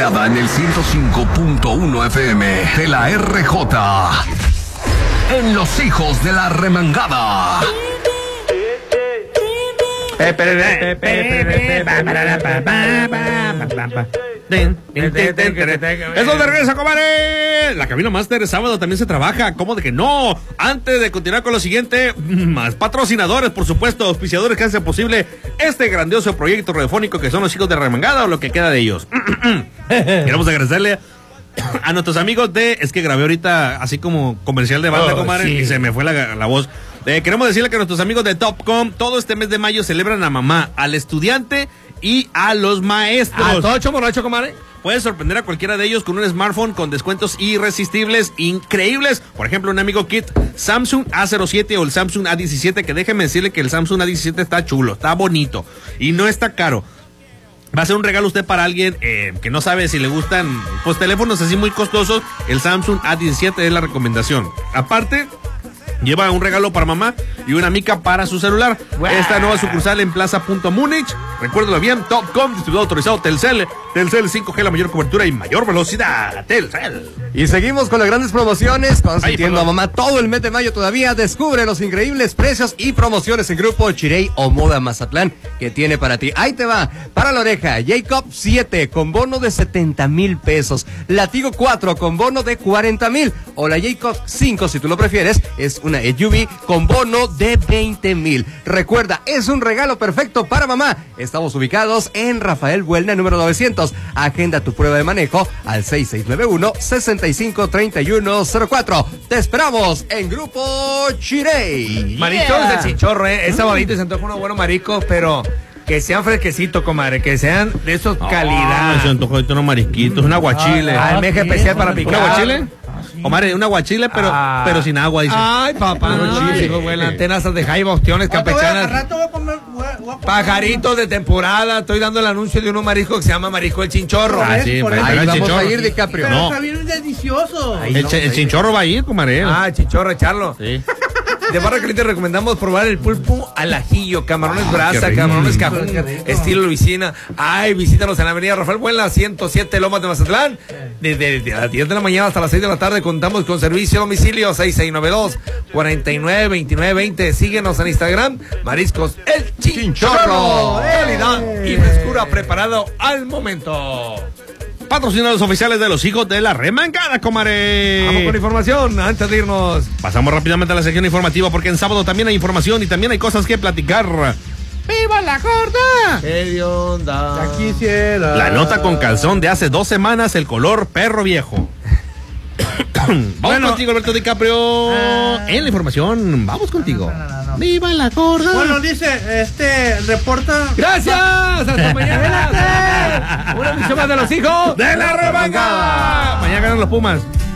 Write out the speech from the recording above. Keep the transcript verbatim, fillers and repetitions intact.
creada en el ciento cinco punto uno F M de la R J. En Los Hijos de la Remangada. Eso de regresa, comadre. La cabina máster sábado también se trabaja. ¿Cómo de que no? Antes de continuar con lo siguiente, más patrocinadores, por supuesto, auspiciadores que hacen posible este grandioso proyecto radiofónico que son Los Hijos de la Remangada o lo que queda de ellos. Queremos agradecerle a nuestros amigos de... Es que grabé ahorita así como comercial de banda, oh, comadre, sí. Y se me fue la, la voz. Eh, queremos decirle que nuestros amigos de Topcom todo este mes de mayo celebran a mamá, al estudiante y a los maestros. A todo hecho borracho, comadre. Puedes sorprender a cualquiera de ellos con un smartphone con descuentos irresistibles, increíbles. Por ejemplo, un amigo kit Samsung A cero siete o el Samsung A diecisiete, que déjeme decirle que el Samsung A diecisiete está chulo, está bonito y no está caro. Va a ser un regalo usted para alguien eh, que no sabe si le gustan pues teléfonos así muy costosos. El Samsung A diecisiete es la recomendación. Aparte, lleva un regalo para mamá y una mica para su celular. Wow. Esta nueva sucursal en Plaza Punto Múnich. Recuérdalo bien, Topcom, distribuidor autorizado Telcel. Telcel cinco G, la mayor cobertura y mayor velocidad. Telcel. Y seguimos con las grandes promociones. Consintiendo a mamá todo el mes de mayo todavía. Descubre los increíbles precios y promociones en Grupo Chirey o Moda Mazatlán que tiene para ti. Ahí te va. Para la oreja, Jacob siete con bono de setenta mil pesos. Latigo cuatro con bono de cuarenta mil. O la Jacob cinco, si tú lo prefieres, es una S U V con bono de veinte mil. Recuerda, es un regalo perfecto para mamá. Estamos ubicados en Rafael Buelna, número novecientos. Agenda tu prueba de manejo al seis seis nueve uno, seis cinco tres uno cero cuatro. Te esperamos en Grupo Chirey. Mariscos yeah. de Chinchorro, eh. Es sabadito y se antoja unos buenos mariscos, pero que sean fresquecitos, comadre, que sean de esos oh, calidad. Se antojó de unos marisquitos, un aguachile. Ah, el meje especial para picar. ¿Un aguachile? Comadre, un aguachile, pero, ah. pero sin agua, dice. Ay, papá, no, chile, buena, antenas de jaiba, ostiones, campechanas. Pajaritos de temporada. Estoy dando el anuncio de unos mariscos que se llama marisco el Chinchorro. Ah, sí, por ahí vamos a ir, DiCaprio. Pero no. Está bien delicioso. Ahí el, no, el chinchorro va a ir, comadre. Ah, el chinchorro, echarlo. Sí. De Barra Caliente recomendamos probar el pulpo al ajillo, camarones ah, brasa, camarones cajún, estilo Luisina. Ay, visítanos en la avenida Rafael Buena, ciento siete Lomas de Mazatlán. Desde de las diez de la mañana hasta las seis de la tarde contamos con servicio a domicilio seis seis nueve dos, cuatro nueve, dos nueve dos cero. Síguenos en Instagram, Mariscos El Chinchorro. Calidad y frescura preparado al momento. Patrocinados oficiales de Los Hijos de la Remangada, comadre. Vamos con información antes de irnos. Pasamos rápidamente a la sección informativa porque en sábado también hay información y también hay cosas que platicar. ¡Viva la gorda! ¡Qué onda! Ya quisiera. La nota con calzón de hace dos semanas, el color perro viejo. Vamos bueno, contigo, Alberto DiCaprio. Uh, en la información, vamos contigo. No, no, no, no. ¡Viva la gorda! Bueno, dice, este, reporta. ¡Gracias! ¡Hasta mañana! ¡Una emisión más de Los Hijos de la Remangada! Mañana ganan los Pumas.